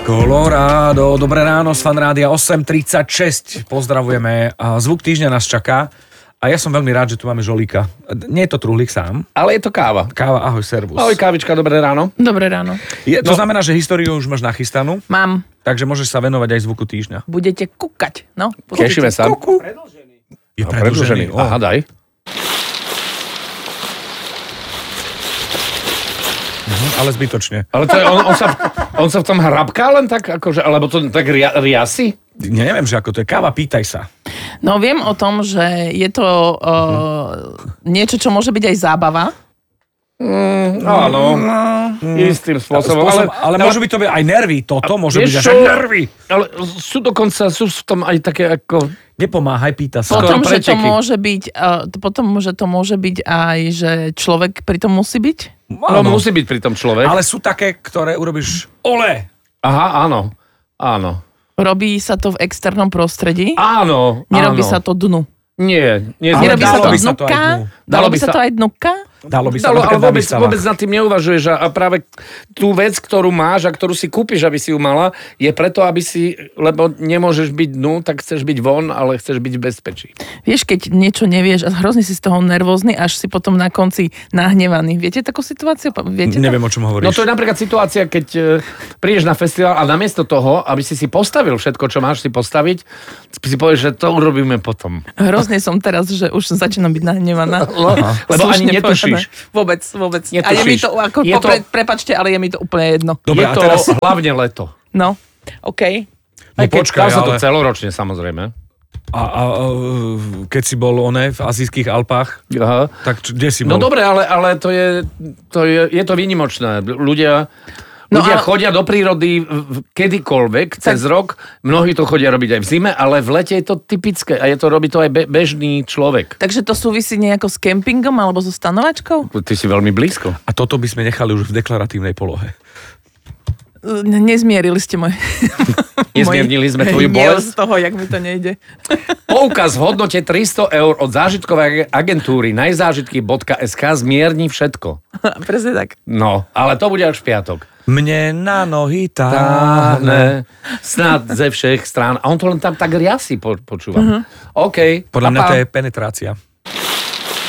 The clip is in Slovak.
Colorado, dobré ráno z Fanrádia 8.36. Pozdravujeme. Zvuk týždňa nás čaká. A ja som veľmi rád, že tu máme Žolíka. Nie je to truhlík sám. Ale je to káva. Káva, ahoj, servus. Ahoj, kávička, dobré ráno. Dobré ráno. To znamená, že históriu už máš nachystanú? Mám. Takže môžeš sa venovať aj zvuku týždňa. Budete kúkať, no. Tešíme sa. Je Predĺžený. Aha, daj. Ale zbytočne. Ale to je, on sa v tom hrabká len tak, akože, alebo to tak riasi? Neviem, že ako to je. Káva, pýtaj sa. No viem o tom, že je to niečo, čo môže byť aj zábava. Áno, istým spôsobom. Ale môžu byť to aj nervy. Toto môže byť aj nervy. Ale sú v tom aj také ako... Nepomáhaj, pýta sa. Potom, že to môže byť aj, že človek pri tom musí byť? No, musí byť pri tom človek. Ale sú také, ktoré urobíš ole. Aha, áno. Robí sa to v externom prostredí? Áno. Nerobí sa to dnu? Nie. Nerobí sa to dnuka? Dalo by sa to aj dnuka? Dalo by sa, ale vôbec nad tým neuvažuješ a práve tú vec, ktorú máš a ktorú si kúpiš, aby si ju mala, je preto, aby si, lebo nemôžeš byť dnu, tak chceš byť von, ale chceš byť v bezpečí. Vieš, keď niečo nevieš a hrozne si z toho nervózny, až si potom na konci nahnevaný. Viete takú situáciu? Neviem, o čom hovoríš. No to je napríklad situácia, keď prídeš na festival a namiesto toho, aby si postavil všetko, čo máš si postaviť, si povieš, že to urobíme potom. Hrozne som teraz, že už začínam byť nahnevaná. Lebo ani netušíš. Vôbec. Netušíš. A je mi to, prepáčte, ale je mi to úplne jedno. Dobre, je to teraz... hlavne leto. No, OK. No počkaj, sa to celoročne, samozrejme. A keď si bol v azijských Alpách, tak kde si bol? No dobre, ale to je to výnimočné. Ľudia chodia do prírody kedykoľvek, cez rok. Mnohí to chodia robiť aj v zime, ale v lete je to typické a robí to aj bežný človek. Takže to súvisí nejako s kempingom alebo so stanovačkou? Ty si veľmi blízko. A toto by sme nechali už v deklaratívnej polohe. Nezmierili ste Nezmiernili sme tvoju bolesť? Z toho, jak mi to nejde. Poukaz v hodnote 300 eur od zážitkovej agentúry najzážitky.sk zmierni všetko. Presne tak. No, ale to bude až v piatok. Mne na nohy táhne. Snad ze všech strán. A on to len tam tak riasi počúva. OK. Podľa mňa to je penetrácia.